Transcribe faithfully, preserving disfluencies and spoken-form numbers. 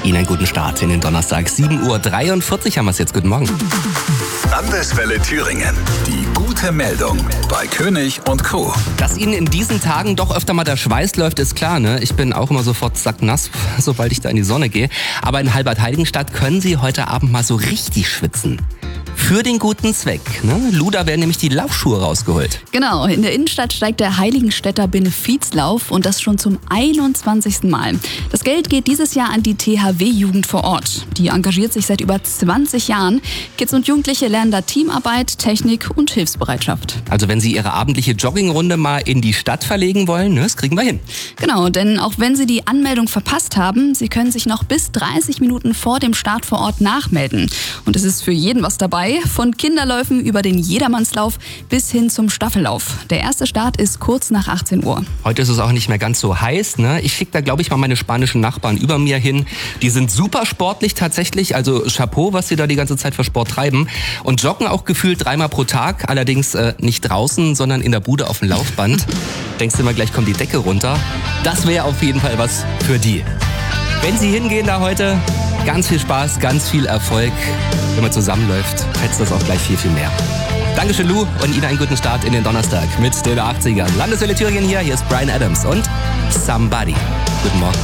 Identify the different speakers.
Speaker 1: Ihnen einen guten Start in den Donnerstag. sieben Uhr dreiundvierzig haben wir es jetzt. Guten Morgen.
Speaker 2: Landeswelle Thüringen. Die gute Meldung bei König und Co.
Speaker 1: Dass Ihnen in diesen Tagen doch öfter mal der Schweiß läuft, ist klar, ne? Ich bin auch immer sofort sacknass, sobald ich da in die Sonne gehe. Aber in Halbert-Heiligenstadt können Sie heute Abend mal so richtig schwitzen. Für den guten Zweck. Ne? Luda werden nämlich die Laufschuhe rausgeholt.
Speaker 3: Genau, in der Innenstadt steigt der Heiligenstädter Benefizlauf und das schon zum einundzwanzigsten Mal. Das Geld geht dieses Jahr an die T H W-Jugend vor Ort. Die engagiert sich seit über zwanzig Jahren. Kids und Jugendliche lernen da Teamarbeit, Technik und Hilfsbereitschaft.
Speaker 1: Also wenn Sie Ihre abendliche Joggingrunde mal in die Stadt verlegen wollen, ne, das kriegen wir hin.
Speaker 3: Genau, denn auch wenn Sie die Anmeldung verpasst haben, Sie können sich noch bis dreißig Minuten vor dem Start vor Ort nachmelden. Und es ist für jeden was dabei. Von Kinderläufen über den Jedermannslauf bis hin zum Staffellauf. Der erste Start ist kurz nach achtzehn Uhr.
Speaker 1: Heute ist es auch nicht mehr ganz so heiß. Ne? Ich schicke da, glaube ich, mal meine spanischen Nachbarn über mir hin. Die sind super sportlich tatsächlich. Also Chapeau, was sie da die ganze Zeit für Sport treiben. Und joggen auch gefühlt dreimal pro Tag. Allerdings äh, nicht draußen, sondern in der Bude auf dem Laufband. Denkst du immer, gleich kommt die Decke runter. Das wäre auf jeden Fall was für die. Wenn Sie hingehen da heute, ganz viel Spaß, ganz viel Erfolg. Wenn man zusammenläuft, fetzt das auch gleich viel, viel mehr. Dankeschön, Lou, und Ihnen einen guten Start in den Donnerstag mit den achtzigern. Landeswelle Thüringen hier, hier ist Bryan Adams und Somebody. Guten Morgen.